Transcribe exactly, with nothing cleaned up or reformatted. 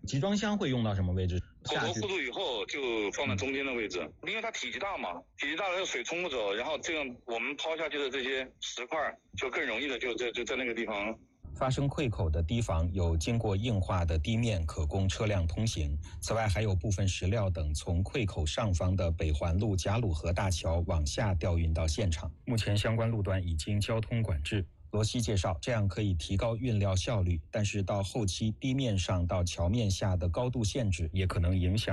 集装箱会用到什么位置？ 口头护住以后就放在中间的位置，嗯、因为它体积大嘛，体积大了水冲不走，然后这样我们抛下去的这些石块就更容易的就在就在那个地方。 发生溃口的堤防有经过硬化的地面可供车辆通行，此外还有部分石料等从溃口上方的北环路贾鲁河大桥往下调运到现场。目前相关路段已经交通管制。罗西介绍，这样可以提高运料效率，但是到后期地面上到桥面下的高度限制也可能影响